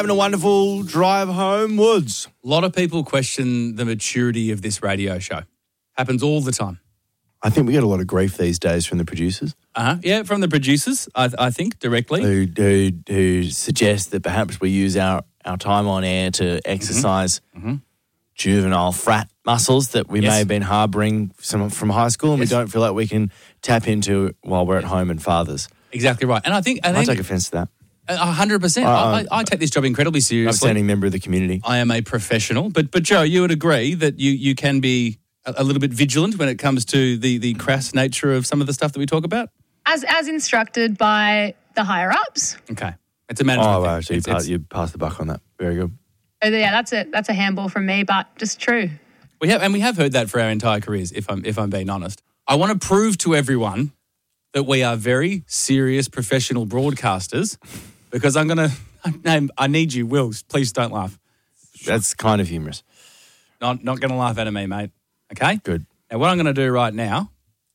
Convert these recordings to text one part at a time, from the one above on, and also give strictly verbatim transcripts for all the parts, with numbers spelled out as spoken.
Having a wonderful drive home, Woods. A lot of people question the maturity of this radio show. Happens all the time. I think we get a lot of grief these days from the producers. Uh-huh. Yeah, from the producers, I, I think, directly. Who, who, who suggest that perhaps we use our, our time on air to exercise Mm-hmm. juvenile frat muscles that we Yes. may have been harbouring some from high school and Yes. we don't feel like we can tap into while we're at home and fathers. Exactly right. And I think... I I think take offence to that. A hundred percent. Uh, I, I take this job incredibly seriously. Upstanding member of the community. I am a professional, but but Joe, you would agree that you you can be a, a little bit vigilant when it comes to the the crass nature of some of the stuff that we talk about. As as instructed by the higher ups. Okay, it's a management. Oh, thing. wow. So you, It's- pass, it's- you passed the buck on that. Very good. Oh, yeah, that's a that's a handball from me, but just true. we have and we have heard that for our entire careers. If I'm if I'm being honest, I want to prove to everyone that we are very serious professional broadcasters. Because I'm going to name, I need you, Wills. Please don't laugh. That's kind of humorous. Not not going to laugh at me, mate. Okay? Good. Now, what I'm going to do right now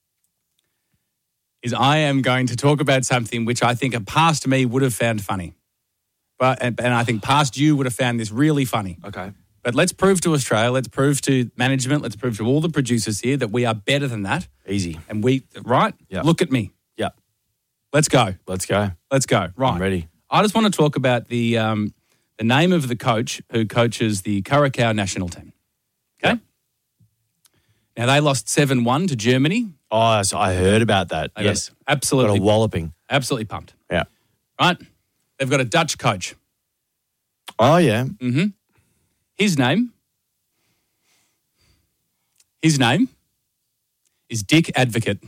is I am going to talk about something which I think a past me would have found funny. But and, and I think past you would have found this really funny. Okay. But let's prove to Australia, let's prove to management, let's prove to all the producers here that we are better than that. Easy. And we, right? Yeah. Look at me. Yeah. Let's go. Let's go. Let's go. Right. I'm ready. I just want to talk about the um, the name of the coach who coaches the Curacao national team. Okay? Yep. Now, they lost seven one to Germany. Oh, so I heard about that. They yes. got absolutely, Got a walloping. absolutely pumped. Yeah. Right? They've got a Dutch coach. Oh, yeah. Mm-hmm. His name, his name is Dick Advocate.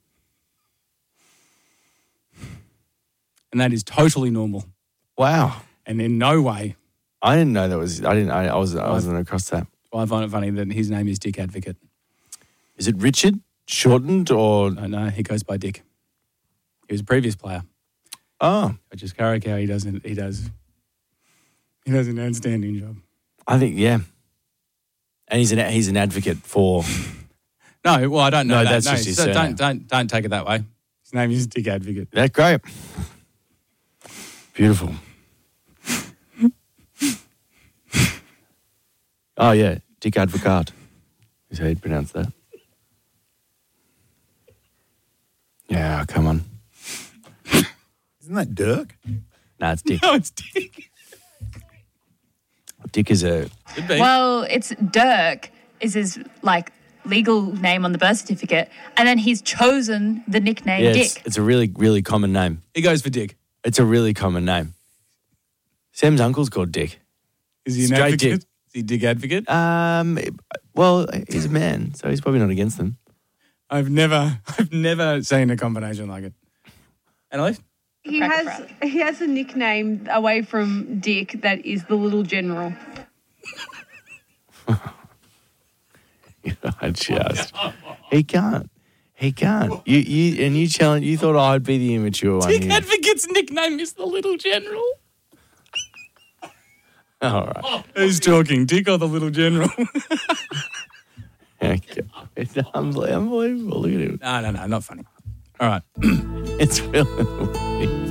And that is totally normal. Wow. And in no way I didn't know that was, I didn't, I, I was, I wasn't across that. do I find it funny that his name is Dick Advocate. Is it Richard shortened or? No, no, he goes by Dick. He was a previous player. Oh, Which is Curacao. He doesn't. He does. He does an outstanding job. I think, yeah. And he's an, he's an advocate for, No, well, I don't know. No, that. that's no, just his so surname. don't don't don't take it that way. His name is Dick Advocate. that's great. Beautiful. Oh, yeah. Dick Advocate is how you'd pronounce that. Yeah, come on. Isn't that Dirk? Nah, it's Dick. No, it's Dick. Dick is a, Could be. Well, it's Dirk is his like legal name on the birth certificate, and then he's chosen the nickname yeah, it's, Dick. it's a really, really common name. He goes for Dick. It's a really common name. Sam's uncle's called Dick. Is he an Straight advocate? Dick. Is he Dick Advocate? Um, well, he's a man, so he's probably not against them. I've never, I've never seen a combination like it. Annalise? He Cracker has Frog. he has a nickname away from Dick that is the Little General. I just, he can't, he can't. You, you, and you challenge. You thought I'd be the immature one. Dick here. Advocate's nickname is the Little General. All right. Who's talking, Dick or the Little General? Okay. It's unbelievable. Look at him. no, no, no, not funny. All right. It's really.